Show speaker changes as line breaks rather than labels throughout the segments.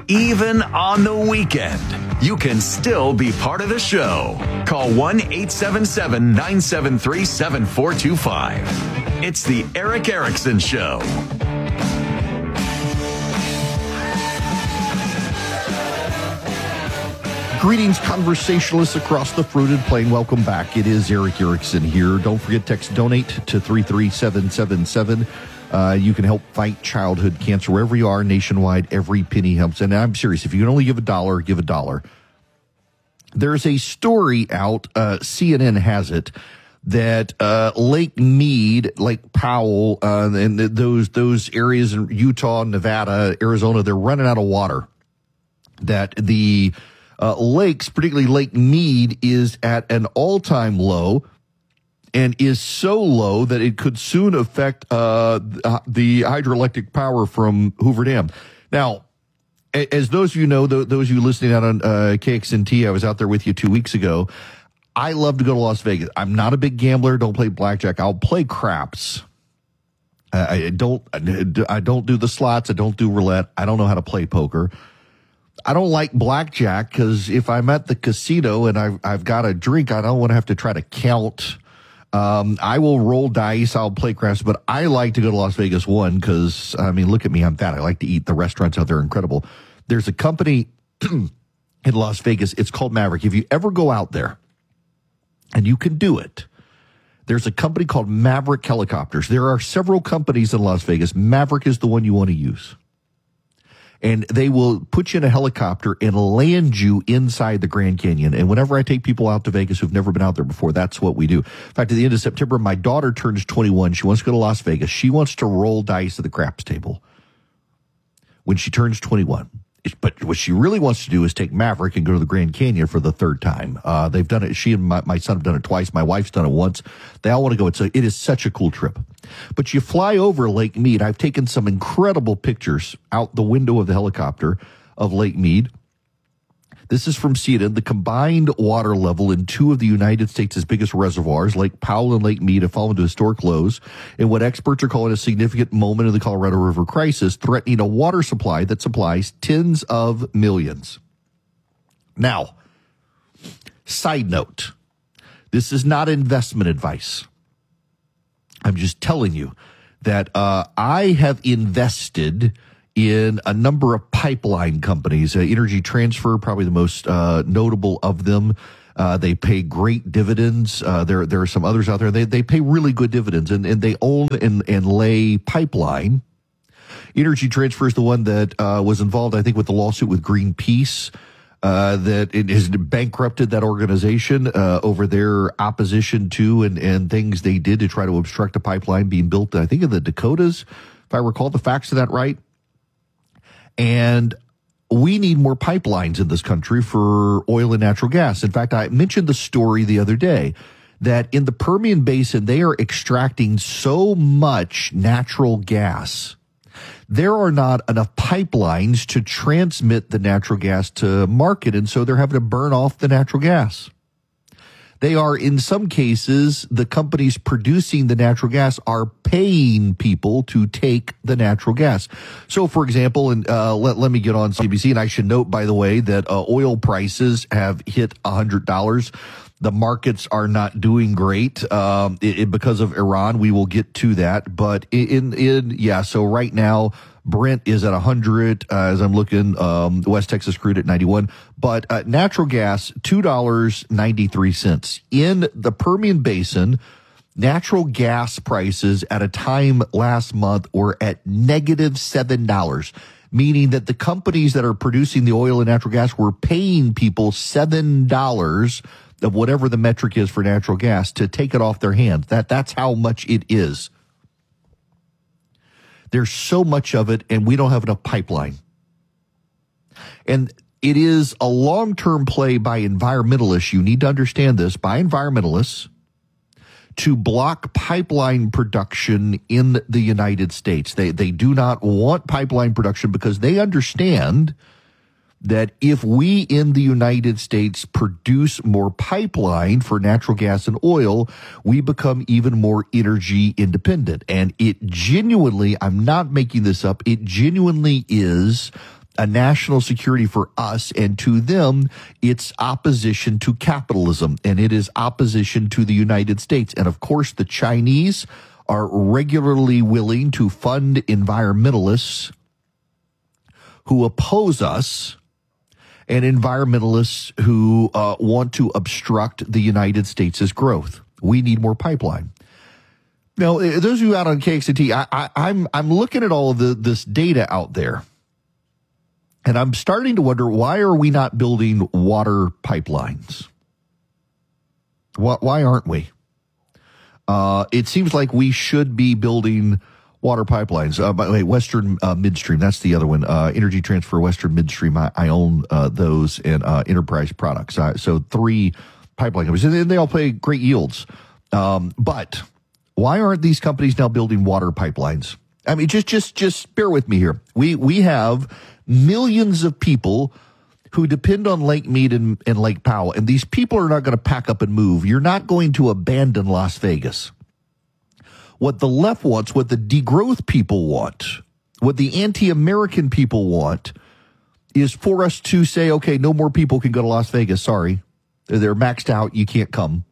Even on the weekend, you can still be part of the show. Call 1-877-973-7425. It's the Erick Erickson Show.
Greetings, conversationalists across the fruited plain. Welcome back. It is Erick Erickson here. Don't forget, text donate to 33777. You can help fight childhood cancer wherever you are nationwide. Every penny helps. And I'm serious. If you can only give $1, give $1. There's a story out, CNN has it, that Lake Mead, Lake Powell, and those areas in Utah, Nevada, Arizona, they're running out of water. That the lakes, particularly Lake Mead, is at an all-time low and is so low that it could soon affect the hydroelectric power from Hoover Dam. Now, as those of you know, those of you listening out on KXNT, I was out there with you 2 weeks ago. I love to go to Las Vegas. I'm not a big gambler. Don't play blackjack. I'll play craps. I don't do the slots. I don't do roulette. I don't know how to play poker. I don't like blackjack because if I'm at the casino and I've got a drink, I don't want to have to try to count. I will roll dice. I'll play craps, but I like to go to Las Vegas, one, because, I mean, look at me. I'm fat. I like to eat. The restaurants out there are incredible. There's a company in Las Vegas. It's called Maverick. If you ever go out there, and you can do it, there's a company called Maverick Helicopters. There are several companies in Las Vegas. Maverick is the one you want to use. And they will put you in a helicopter and land you inside the Grand Canyon. And whenever I take people out to Vegas who've never been out there before, that's what we do. In fact, at the end of September, my daughter turns 21. She wants to go to Las Vegas. She wants to roll dice at the craps table when she turns 21. But what she really wants to do is take Maverick and go to the Grand Canyon for the third time. They've done it. She and my son have done it twice. My wife's done it once. They all want to go. It is such a cool trip. But you fly over Lake Mead. I've taken some incredible pictures out the window of the helicopter of Lake Mead. This is from CNN. The combined water level in two of the United States' biggest reservoirs, Lake Powell and Lake Mead, have fallen to historic lows in what experts are calling a significant moment in the Colorado River crisis, threatening a water supply that supplies tens of millions. Now, side note, this is not investment advice. I'm just telling you that I have invested in a number of pipeline companies. Energy Transfer, probably the most notable of them. They pay great dividends. There are some others out there. They pay really good dividends, and they own and lay pipeline. Energy Transfer is the one that was involved, I think, with the lawsuit with Greenpeace, that it has bankrupted that organization over their opposition to and things they did to try to obstruct a pipeline being built, I think, in the Dakotas, if I recall the facts of that right. And we need more pipelines in this country for oil and natural gas. In fact, I mentioned the story the other day that in the Permian Basin, they are extracting so much natural gas. There are not enough pipelines to transmit the natural gas to market, and so they're having to burn off the natural gas. They are, in some cases, the companies producing the natural gas are paying people to take the natural gas. So, for example, and let me get on CBC, and I should note, by the way, that oil prices have hit $100. The markets are not doing great because of Iran. We will get to that. But so right now, Brent is at 100, as I'm looking, West Texas crude at 91. But natural gas, $2.93. In the Permian Basin, natural gas prices at a time last month were at negative $7, meaning that the companies that are producing the oil and natural gas were paying people $7 of whatever the metric is for natural gas to take it off their hands. That's how much it is. There's so much of it, and we don't have enough pipeline. And it is a long-term play by environmentalists. You need to understand this, by environmentalists, to block pipeline production in the United States. They do not want pipeline production because they understand that if we in the United States produce more pipeline for natural gas and oil, we become even more energy independent. And it genuinely, I'm not making this up, it genuinely is a national security for us, and to them, it's opposition to capitalism, and it is opposition to the United States. And of course, the Chinese are regularly willing to fund environmentalists who oppose us and environmentalists who want to obstruct the United States' growth. We need more pipeline. Now, those of you out on KXT, I'm looking at all of this data out there, and I'm starting to wonder, why are we not building water pipelines? Why aren't we? It seems like we should be building water pipelines. By the way, Western Midstream, that's the other one. Energy Transfer, Western Midstream, I own those, and Enterprise Products. So 3 pipeline companies, and they all pay great yields. But why aren't these companies now building water pipelines? I mean, just bear with me here. We have millions of people who depend on Lake Mead and Lake Powell, and these people are not going to pack up and move. You're not going to abandon Las Vegas. What the left wants, what the degrowth people want, what the anti-American people want, is for us to say, okay, no more people can go to Las Vegas. Sorry. They're maxed out. You can't come.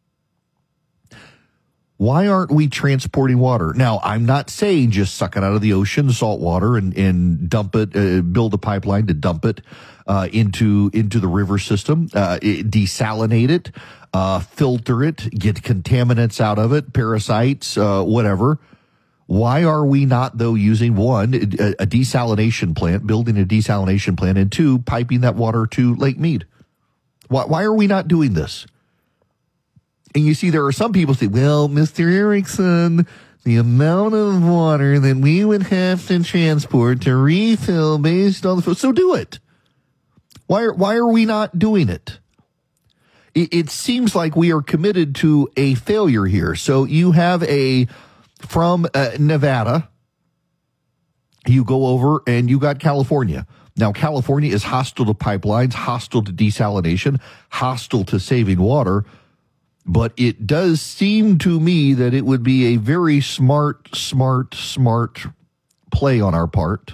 Why aren't we transporting water? Now, I'm not saying just suck it out of the ocean, salt water, and dump it, build a pipeline to dump it into the river system, desalinate it, filter it, get contaminants out of it, parasites, whatever. Why are we not, though, using, 1, a desalination plant, building a desalination plant, and 2, piping that water to Lake Mead? Why are we not doing this? And you see, there are some people say, well, Mr. Erickson, the amount of water that we would have to transport to refill based on the food. So do it. Why are we not doing it? It seems like we are committed to a failure here. So you have from Nevada, you go over and you got California. Now, California is hostile to pipelines, hostile to desalination, hostile to saving water. But it does seem to me that it would be a very smart play on our part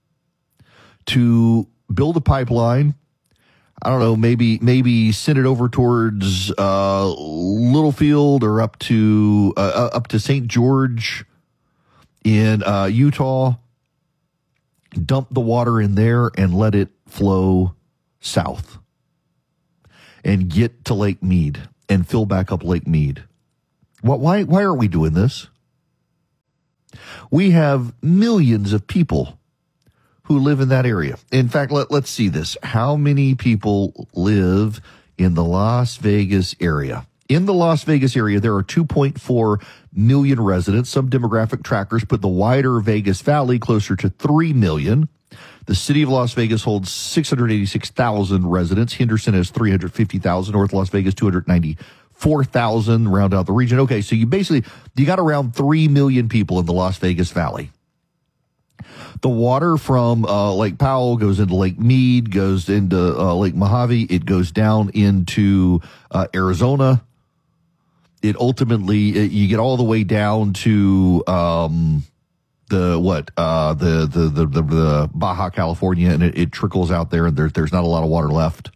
to build a pipeline. I don't know, maybe send it over towards Littlefield or up to St. George in Utah. Dump the water in there and let it flow south and get to Lake Mead and fill back up Lake Mead. Why are we doing this? We have millions of people who live in that area. In fact, let's see this. How many people live in the Las Vegas area? In the Las Vegas area, there are 2.4 million residents. Some demographic trackers put the wider Vegas Valley closer to 3 million. The city of Las Vegas holds 686,000 residents. Henderson has 350,000. North Las Vegas, 294,000. Round out the region. Okay, so you got around 3 million people in the Las Vegas Valley. The water from Lake Powell goes into Lake Mead, goes into Lake Mojave. It goes down into Arizona. It ultimately, you get all the way down to the Baja California, and it trickles out there, and there's not a lot of water left.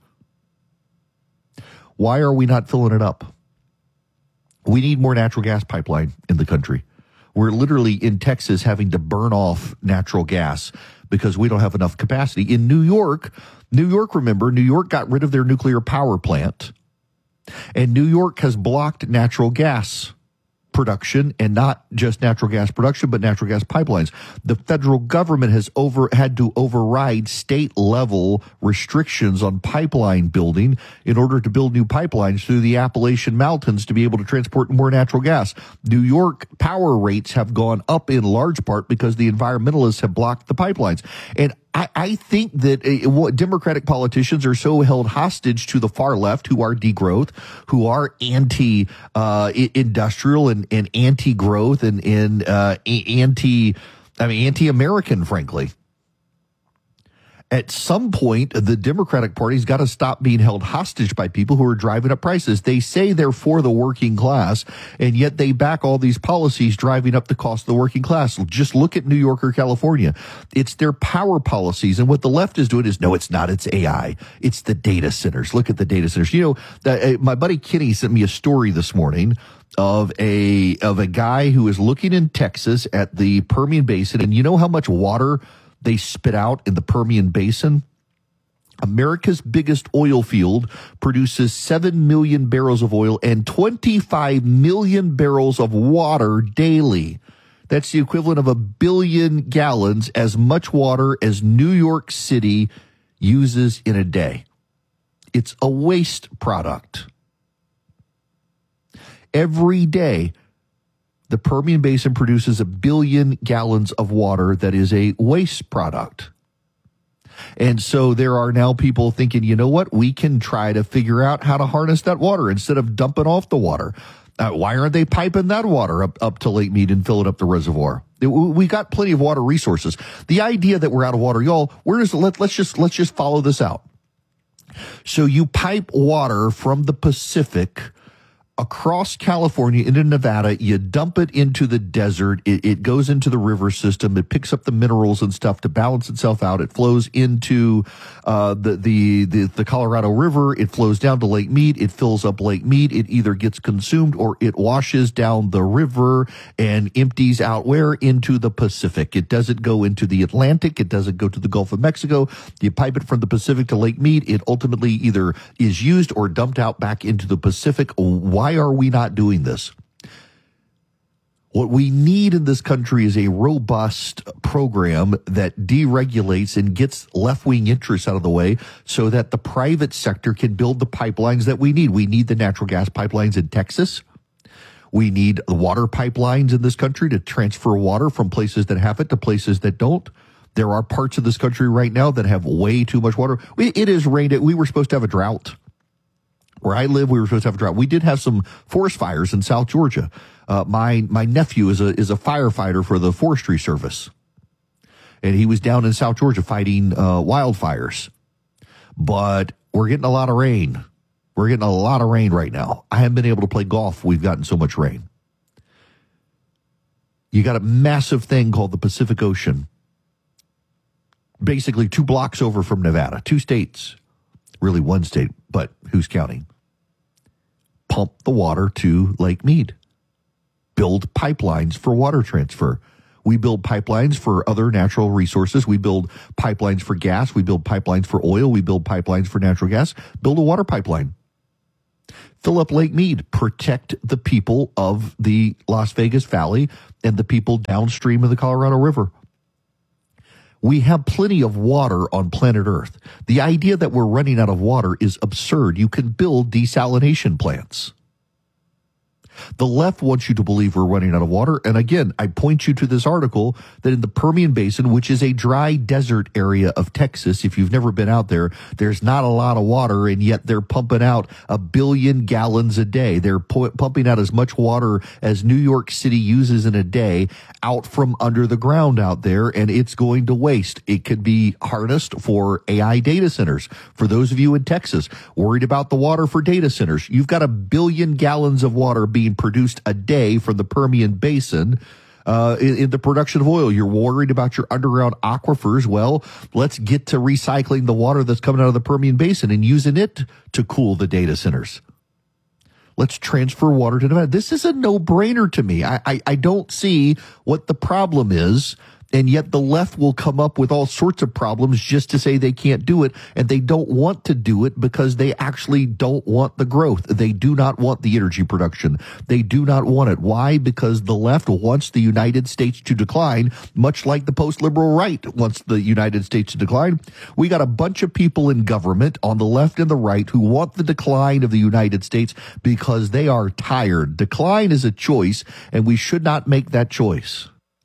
Why are we not filling it up? We need more natural gas pipeline in the country. We're literally in Texas having to burn off natural gas because we don't have enough capacity. In New York, remember, New York got rid of their nuclear power plant, and New York has blocked natural gas production, and not just natural gas production, but natural gas pipelines. The federal government has had to override state level restrictions on pipeline building in order to build new pipelines through the Appalachian Mountains to be able to transport more natural gas. New York power rates have gone up in large part because the environmentalists have blocked the pipelines. And I think that Democratic politicians are so held hostage to the far left, who are degrowth, who are anti-industrial and anti-growth and anti-American, frankly. At some point, the Democratic Party's got to stop being held hostage by people who are driving up prices. They say they're for the working class, and yet they back all these policies driving up the cost of the working class. Just look at New York or California. It's their power policies. And what the left is doing is, no, it's not. It's AI. It's the data centers. Look at the data centers. You know, my buddy Kenny sent me a story this morning of a guy who is looking in Texas at the Permian Basin. And you know how much water they spit out in the Permian Basin? America's biggest oil field produces 7 million barrels of oil and 25 million barrels of water daily. That's the equivalent of 1 billion gallons, as much water as New York City uses in a day. It's a waste product. Every day, the Permian Basin produces 1 billion gallons of water that is a waste product. And so there are now people thinking, you know what, we can try to figure out how to harness that water instead of dumping off the water. Why aren't they piping that water up to Lake Mead and filling up the reservoir? We got plenty of water resources. The idea that we're out of water, y'all, let's just follow this out. So you pipe water from the Pacific across California into Nevada, you dump it into the desert, it goes into the river system, it picks up the minerals and stuff to balance itself out, it flows into the Colorado River, it flows down to Lake Mead, it fills up Lake Mead, it either gets consumed or it washes down the river and empties out where? Into the Pacific. It doesn't go into the Atlantic, it doesn't go to the Gulf of Mexico. You pipe it from the Pacific to Lake Mead, it ultimately either is used or dumped out back into the Pacific. Why are we not doing this? What we need in this country is a robust program that deregulates and gets left-wing interests out of the way so that the private sector can build the pipelines that we need. We need the natural gas pipelines in Texas. We need the water pipelines in this country to transfer water from places that have it to places that don't. There are parts of this country right now that have way too much water. It has rained. We were supposed to have a drought. Where I live, we were supposed to have a drought. We did have some forest fires in South Georgia. My nephew is a firefighter for the Forestry Service, and he was down in South Georgia fighting wildfires. But we're getting a lot of rain. We're getting a lot of rain right now. I haven't been able to play golf. We've gotten so much rain. You got a massive thing called the Pacific Ocean, basically 2 blocks over from Nevada, 2 states. Really 1 state, but who's counting? Pump the water to Lake Mead. Build pipelines for water transfer. We build pipelines for other natural resources. We build pipelines for gas. We build pipelines for oil. We build pipelines for natural gas. Build a water pipeline. Fill up Lake Mead. Protect the people of the Las Vegas Valley and the people downstream of the Colorado River. We have plenty of water on planet Earth. The idea that we're running out of water is absurd. You can build desalination plants. The left wants you to believe we're running out of water. And again, I point you to this article that in the Permian Basin, which is a dry desert area of Texas, if you've never been out there, there's not a lot of water, and yet they're pumping out 1 billion gallons a day. They're pumping out as much water as New York City uses in a day out from under the ground out there, and it's going to waste. It could be harnessed for AI data centers. For those of you in Texas worried about the water for data centers, you've got 1 billion gallons of water being produced a day from the Permian Basin in the production of oil. You're worried about your underground aquifers. Well, let's get to recycling the water that's coming out of the Permian Basin and using it to cool the data centers. Let's transfer water to Nevada. This is a no-brainer to me. I don't see what the problem is. And yet the left will come up with all sorts of problems just to say they can't do it. And they don't want to do it because they actually don't want the growth. They do not want the energy production. They do not want it. Why? Because the left wants the United States to decline, much like the post-liberal right wants the United States to decline. We got a bunch of people in government on the left and the right who want the decline of the United States because they are tired. Decline is a choice, and we should not make that choice.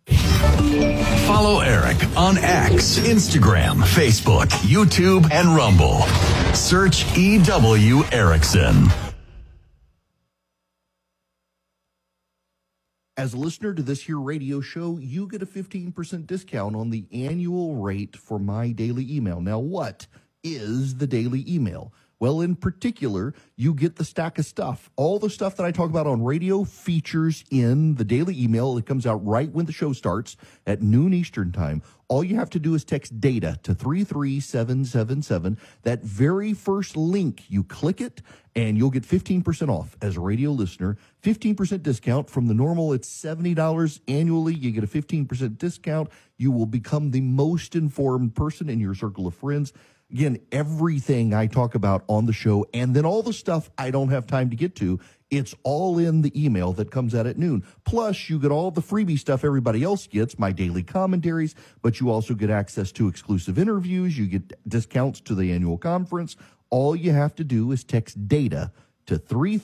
Follow Eric on X, Instagram, Facebook, YouTube, and Rumble. Search EW Erickson.
As a listener to this here radio show, you get a 15% discount on the annual rate for My Daily Email. Now, what is the daily email? Well, in particular, you get the stack of stuff. All the stuff that I talk about on radio features in the daily email. It comes out right when the show starts at noon Eastern time. All you have to do is text DATA to 33777. That very first link, you click it, and you'll get 15% off as a radio listener. 15% discount from the normal. It's $70 annually. You get a 15% discount. You will become the most informed person in your circle of friends. Again, everything I talk about on the show, and then all the stuff I don't have time to get to, it's all in the email that comes out at noon. Plus, you get all the freebie stuff everybody else gets, my daily commentaries, but you also get access to exclusive interviews. You get discounts to the annual conference. All you have to do is text DATA to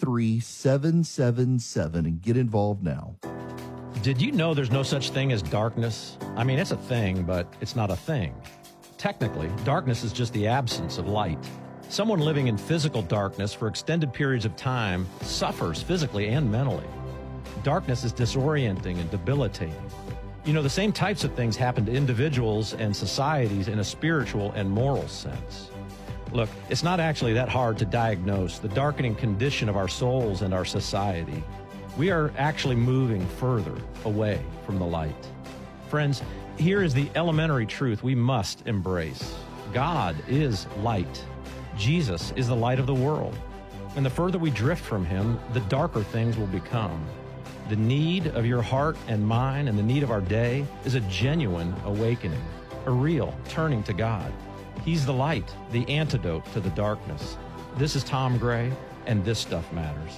33777 and get involved now.
Did you know there's no such thing as darkness? I mean, it's a thing, but it's not a thing. Technically, darkness is just the absence of light. Someone living in physical darkness for extended periods of time suffers physically and mentally. Darkness is disorienting and debilitating. You know, the same types of things happen to individuals and societies in a spiritual and moral sense. Look, it's not actually that hard to diagnose the darkening condition of our souls and our society. We are actually moving further away from the light. Friends, here is the elementary truth we must embrace. God is light. Jesus is the light of the world. And the further we drift from him, the darker things will become. The need of your heart and mine and the need of our day is a genuine awakening, a real turning to God. He's the light, the antidote to the darkness. This is Tom Gray, and This Stuff Matters.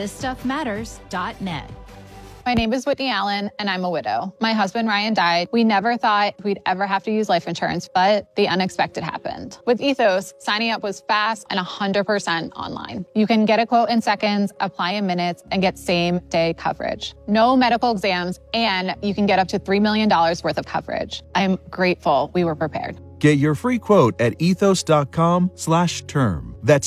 ThisStuffMatters.net.
My name is Whitney Allen, and I'm a widow. My husband, Ryan, died. We never thought we'd ever have to use life insurance, but the unexpected happened. With Ethos, signing up was fast and 100% online. You can get a quote in seconds, apply in minutes, and get same-day coverage. No medical exams, and you can get up to $3 million worth of coverage. I'm grateful we were prepared.
Get your free quote at ethos.com/term. That's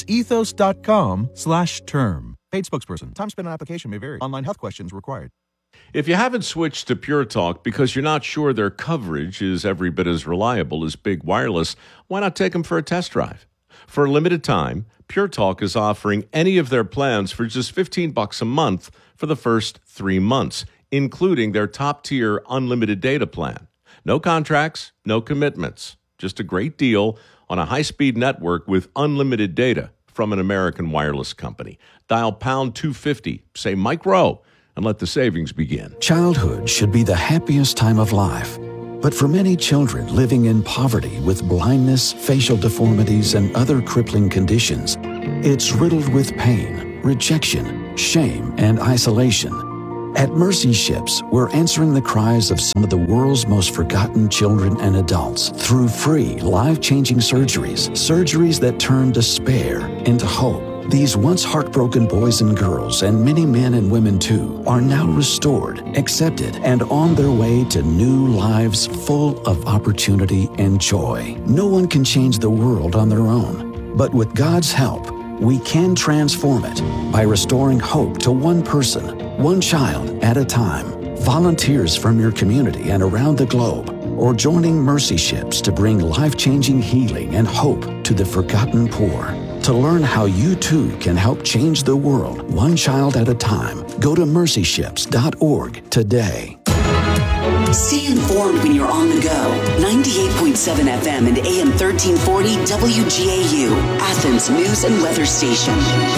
ethos.com/term. Paid spokesperson. Time spent on application may vary. Online health questions required.
If you haven't switched to Pure Talk because you're not sure their coverage is every bit as reliable as Big Wireless, why not take them for a test drive? For a limited time, Pure Talk is offering any of their plans for just $15 a month for the first 3 months, including their top-tier unlimited data plan. No contracts, no commitments, just a great deal on a high-speed network with unlimited data from an American wireless company. Dial pound 250, say Mike Rowe, and let the savings begin.
Childhood should be the happiest time of life. But for many children living in poverty with blindness, facial deformities, and other crippling conditions, it's riddled with pain, rejection, shame, and isolation. At Mercy Ships, we're answering the cries of some of the world's most forgotten children and adults through free, life-changing surgeries that turn despair into hope. These once heartbroken boys and girls, and many men and women too, are now restored, accepted, and on their way to new lives full of opportunity and joy. No one can change the world on their own, but with God's help, we can transform it by restoring hope to one person, one child at a time. Volunteers from your community and around the globe, or joining Mercy Ships to bring life-changing healing and hope to the forgotten poor. To learn how you too can help change the world one child at a time, go to mercyships.org today.
Stay informed when you're on the go. 98.7 FM and AM 1340 WGAU, Athens News and Weather Station.